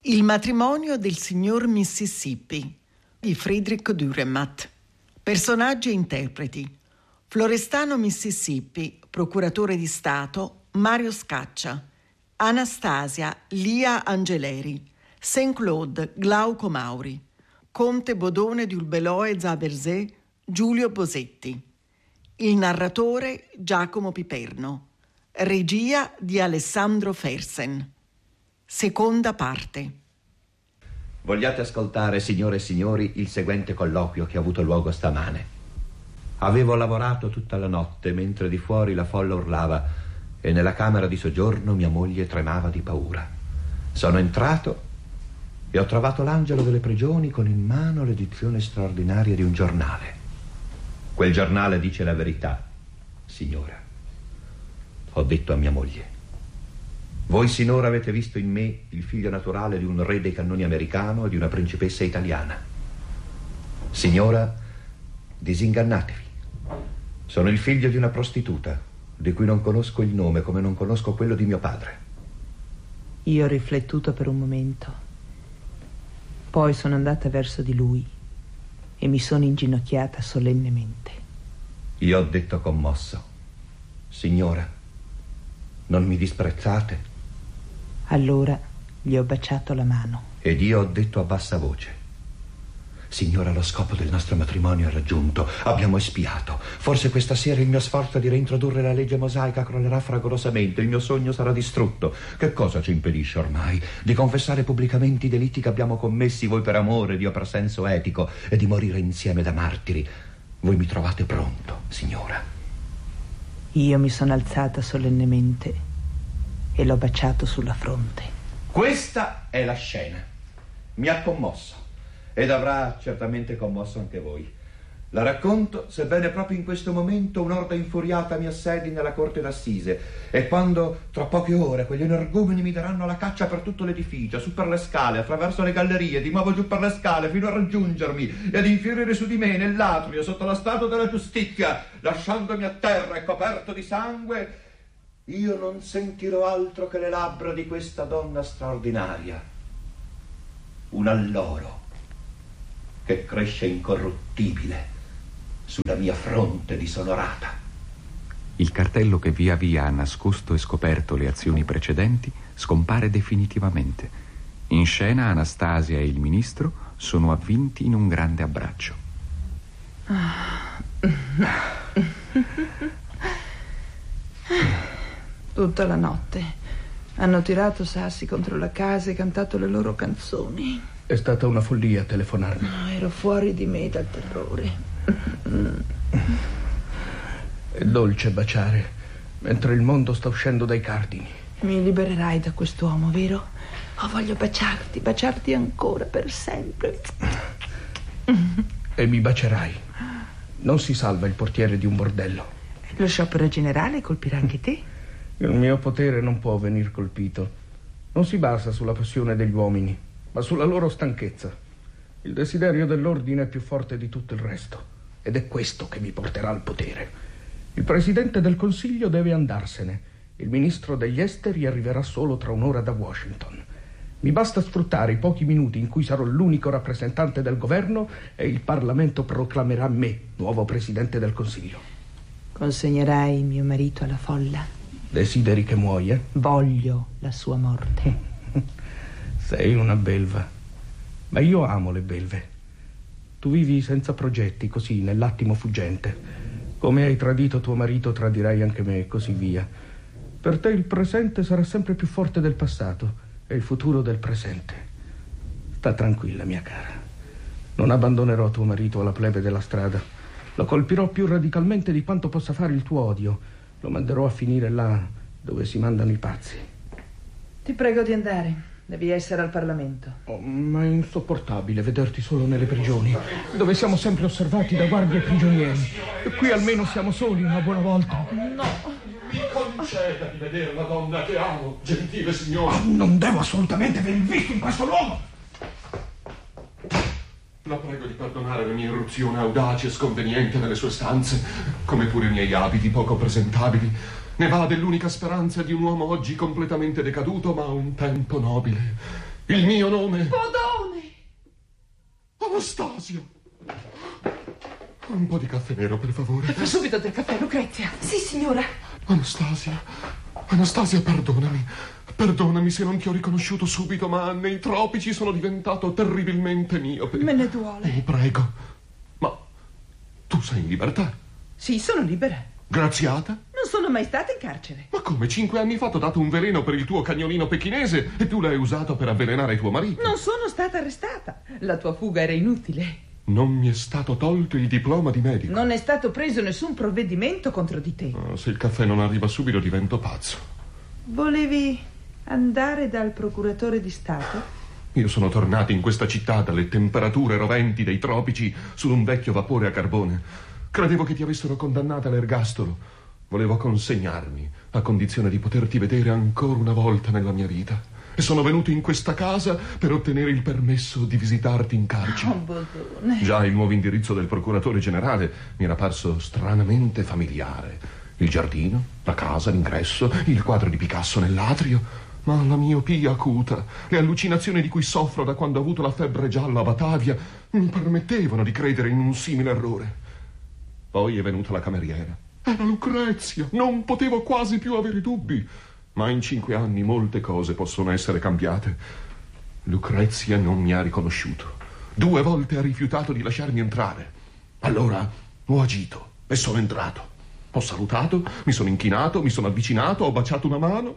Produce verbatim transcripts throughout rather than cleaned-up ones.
Il matrimonio del signor Mississippi di Friedrich Dürrenmatt. Personaggi e interpreti: Florestano Mississippi, procuratore di Stato, Mario Scaccia; Anastasia, Lia Angeleri; Saint-Claude, Glauco Mauri; Conte Bodone di Ulbeloe Zaversè, Giulio Bosetti. Il narratore, Giacomo Piperno. Regia di Alessandro Fersen. Seconda parte. Vogliate ascoltare, signore e signori, il seguente colloquio che ha avuto luogo stamane. Avevo lavorato tutta la notte mentre di fuori la folla urlava e nella camera di soggiorno mia moglie tremava di paura. Sono entrato e ho trovato l'angelo delle prigioni con in mano l'edizione straordinaria di un giornale. Quel giornale dice la verità, signora. Ho detto a mia moglie: voi sinora avete visto in me il figlio naturale di un re dei cannoni americano e di una principessa italiana. Signora, disingannatevi. Sono il figlio di una prostituta, di cui non conosco il nome come non conosco quello di mio padre. Io ho riflettuto per un momento. Poi sono andata verso di lui e mi sono inginocchiata solennemente. Io ho detto commosso: signora, non mi disprezzate? Allora gli ho baciato la mano. Ed io ho detto a bassa voce: signora, lo scopo del nostro matrimonio è raggiunto. Abbiamo espiato. Forse questa sera il mio sforzo di reintrodurre la legge mosaica crollerà fragorosamente. Il mio sogno sarà distrutto. Che cosa ci impedisce ormai di confessare pubblicamente i delitti che abbiamo commessi, voi per amore, io per senso etico, e di morire insieme da martiri? Voi mi trovate pronto, signora? Io mi sono alzata solennemente e l'ho baciato sulla fronte. Questa è la scena. Mi ha commosso ed avrà certamente commosso anche voi. La racconto, sebbene proprio in questo momento un'orda infuriata mi assedi nella corte d'assise, e quando tra poche ore quegli energumeni mi daranno la caccia per tutto l'edificio, su per le scale, attraverso le gallerie, di nuovo giù per le scale, fino a raggiungermi ed infierire su di me nell'atrio sotto la statua della giustizia, lasciandomi a terra e coperto di sangue, io non sentirò altro che le labbra di questa donna straordinaria, un alloro che cresce incorruttibile sulla mia fronte disonorata. Il cartello che via via ha nascosto e scoperto le azioni precedenti scompare definitivamente. In scena Anastasia e il ministro sono avvinti in un grande abbraccio. Tutta la notte hanno tirato sassi contro la casa e cantato le loro canzoni. È stata una follia telefonarmi. No, ero fuori di me dal terrore. È dolce baciare mentre il mondo sta uscendo dai cardini. Mi libererai da quest'uomo, vero? Oh, voglio baciarti, baciarti ancora per sempre. E mi bacerai. Non si salva il portiere di un bordello. Lo sciopero generale colpirà anche te? Il mio potere non può venir colpito. Non si basa sulla passione degli uomini, ma sulla loro stanchezza. Il desiderio dell'ordine è più forte di tutto il resto, ed è questo che mi porterà al potere. Il presidente del Consiglio deve andarsene. Il ministro degli esteri arriverà solo tra un'ora da Washington. Mi basta sfruttare i pochi minuti in cui sarò l'unico rappresentante del governo e il Parlamento proclamerà me nuovo presidente del Consiglio. Consegnerai mio marito alla folla? Desideri che muoia? Voglio la sua morte. Sei una belva, ma io amo le belve. Tu vivi senza progetti, così, nell'attimo fuggente. Come hai tradito tuo marito, tradirai anche me, e così via. Per te il presente sarà sempre più forte del passato e il futuro del presente. Sta tranquilla, mia cara. Non abbandonerò tuo marito alla plebe della strada. Lo colpirò più radicalmente di quanto possa fare il tuo odio. Lo manderò a finire là dove si mandano i pazzi. Ti prego di andare. Devi essere al Parlamento. Oh, ma è insopportabile vederti solo nelle prigioni, dove siamo sempre osservati da guardie e prigionieri. E qui almeno siamo soli una buona volta. No. Mi conceda di vedere la donna che amo, gentile signore. Oh, non devo assolutamente venir visto in questo luogo. La prego di perdonare la mia irruzione audace e sconveniente nelle sue stanze, come pure i miei abiti poco presentabili. Ne va dell'unica speranza di un uomo oggi completamente decaduto, ma a un tempo nobile. Il mio nome? Bodone! Anastasia! Un po' di caffè nero, per favore. Fa subito del caffè, Lucrezia. Sì, signora. Anastasia, Anastasia, perdonami. Perdonami se non ti ho riconosciuto subito, ma nei tropici sono diventato terribilmente miope. Me ne duole. Oh, prego. Ma tu sei in libertà? Sì, sono libera. Graziata? Non sono mai stata in carcere. Ma come? Cinque anni fa t'ho dato un veleno per il tuo cagnolino pechinese e tu l'hai usato per avvelenare tuo marito. Non sono stata arrestata. La tua fuga era inutile. Non mi è stato tolto il diploma di medico. Non è stato preso nessun provvedimento contro di te. Oh, se il caffè non arriva subito divento pazzo. Volevi andare dal procuratore di Stato? Io sono tornato in questa città dalle temperature roventi dei tropici su un vecchio vapore a carbone. Credevo che ti avessero condannata all'ergastolo. Volevo consegnarmi a condizione di poterti vedere ancora una volta nella mia vita. E sono venuto in questa casa per ottenere il permesso di visitarti in carcere. Oh, Bodone. Già il nuovo indirizzo del procuratore generale mi era parso stranamente familiare. Il giardino, la casa, l'ingresso, il quadro di Picasso nell'atrio. Ma la miopia acuta, le allucinazioni di cui soffro da quando ho avuto la febbre gialla a Batavia mi permettevano di credere in un simile errore. Poi è venuta la cameriera. Era Lucrezia, non potevo quasi più avere dubbi. Ma in cinque anni molte cose possono essere cambiate. Lucrezia non mi ha riconosciuto. Due volte ha rifiutato di lasciarmi entrare. Allora ho agito e sono entrato. Ho salutato, mi sono inchinato, mi sono avvicinato, ho baciato una mano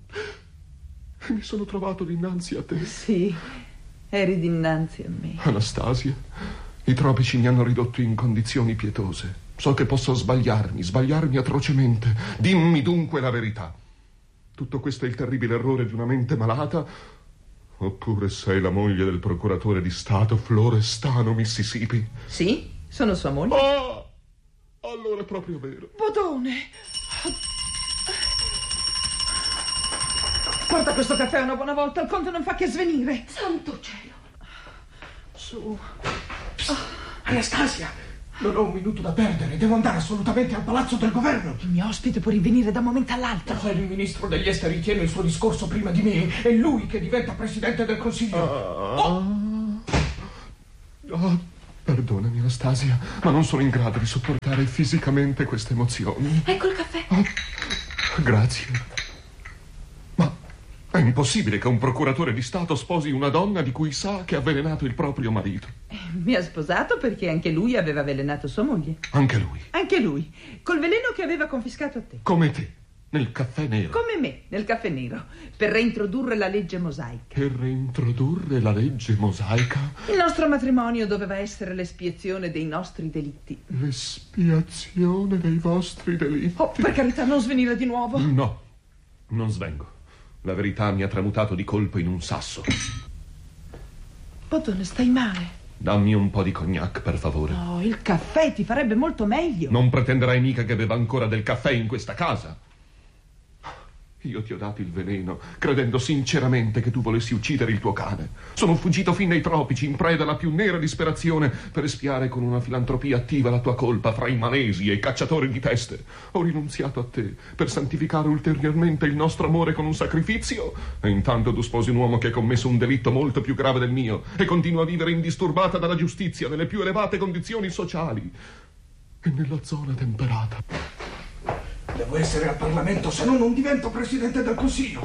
e mi sono trovato dinanzi a te. Sì, eri dinanzi a me. Anastasia, i tropici mi hanno ridotto in condizioni pietose. So che posso sbagliarmi, sbagliarmi atrocemente. Dimmi dunque la verità. Tutto questo è il terribile errore di una mente malata? Oppure sei la moglie del procuratore di Stato Florestano, Mississippi? Sì, sono sua moglie. Ah! Allora è proprio vero. Bodone! Porta questo caffè una buona volta, il conte non fa che svenire. Santo cielo! Su. Anastasia! Non ho un minuto da perdere, devo andare assolutamente al palazzo del governo. Il mio ospite può rivenire da un momento all'altro. Se il ministro degli esteri tiene il suo discorso prima di me, è lui che diventa presidente del consiglio. Oh. Oh, perdonami, Anastasia, ma non sono in grado di sopportare fisicamente queste emozioni. Ecco il caffè. Oh, grazie. Ma è impossibile che un procuratore di Stato sposi una donna di cui sa che ha avvelenato il proprio marito. Eh, mi ha sposato perché anche lui aveva avvelenato sua moglie. Anche lui? Anche lui, col veleno che aveva confiscato a te. Come te, nel caffè nero. Come me, nel caffè nero, per reintrodurre la legge mosaica. Per reintrodurre la legge mosaica? Il nostro matrimonio doveva essere l'espiazione dei nostri delitti. L'espiazione dei vostri delitti? Oh, per carità, non svenire di nuovo. No, non svengo. La verità mi ha tramutato di colpo in un sasso. Bodone, stai male? Dammi un po' di cognac, per favore. Oh, il caffè ti farebbe molto meglio. Non pretenderai mica che beva ancora del caffè in questa casa. Io ti ho dato il veleno, credendo sinceramente che tu volessi uccidere il tuo cane. Sono fuggito fin nei tropici, in preda alla più nera disperazione, per espiare con una filantropia attiva la tua colpa fra i malesi e i cacciatori di teste. Ho rinunziato a te per santificare ulteriormente il nostro amore con un sacrificio, e intanto tu sposi un uomo che ha commesso un delitto molto più grave del mio e continua a vivere indisturbata dalla giustizia nelle più elevate condizioni sociali e nella zona temperata. Devo essere al Parlamento, se no non divento presidente del Consiglio.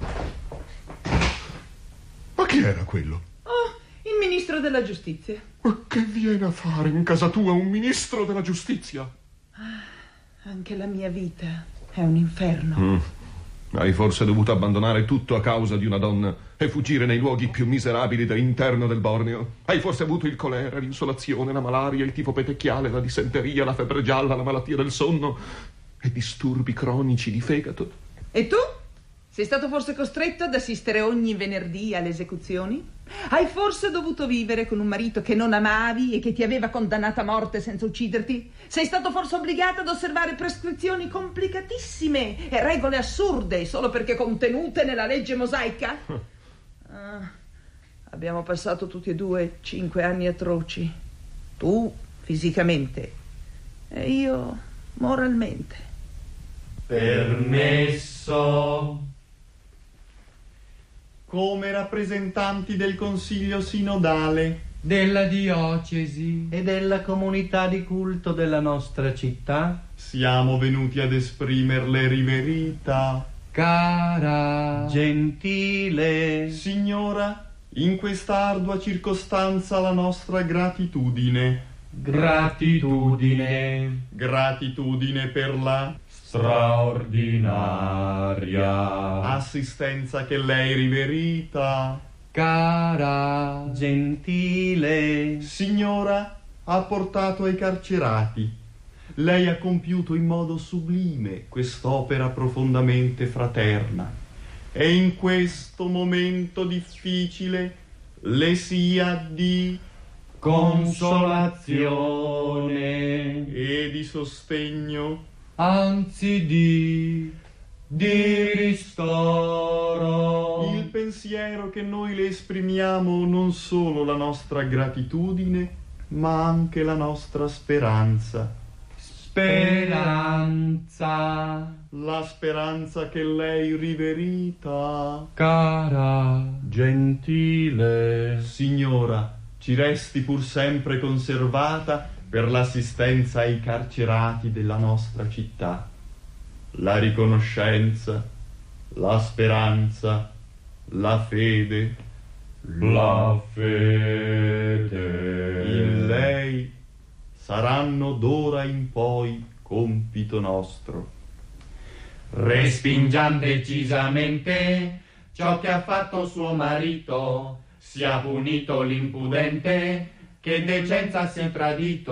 Ma chi era quello? Oh, il ministro della giustizia. Ma che viene a fare in casa tua un ministro della giustizia? Ah, anche la mia vita è un inferno. Mm. Hai forse dovuto abbandonare tutto a causa di una donna e fuggire nei luoghi più miserabili dell'interno del Borneo? Hai forse avuto il colera, l'insolazione, la malaria, il tifo petecchiale, la dissenteria, la febbre gialla, la malattia del sonno e disturbi cronici di fegato? E tu? Sei stato forse costretto ad assistere ogni venerdì alle esecuzioni? Hai forse dovuto vivere con un marito che non amavi e che ti aveva condannato a morte senza ucciderti? Sei stato forse obbligato ad osservare prescrizioni complicatissime e regole assurde solo perché contenute nella legge mosaica? Ah, abbiamo passato tutti e due cinque anni atroci. Tu fisicamente e io moralmente. Permesso. come rappresentanti del Consiglio Sinodale, della diocesi e della comunità di culto della nostra città, siamo venuti ad esprimerle riverita, cara, gentile signora, in questa ardua circostanza la nostra gratitudine. gratitudine Gratitudine per la straordinaria assistenza che lei riverita, cara, gentile signora, ha portato ai carcerati. Lei ha compiuto in modo sublime quest'opera profondamente fraterna e in questo momento difficile le sia di consolazione e di sostegno, anzi di di ristoro. il pensiero che noi le esprimiamo non solo la nostra gratitudine, ma anche la nostra speranza. Speranza, La speranza che lei riverita. cara, gentile Signora, ci resti pur sempre conservata per l'assistenza ai carcerati della nostra città. La riconoscenza, la speranza, la fede, la fede in lei saranno d'ora in poi compito nostro. respingiam decisamente ciò che ha fatto suo marito, sia punito l'impudente che decenza si è tradito.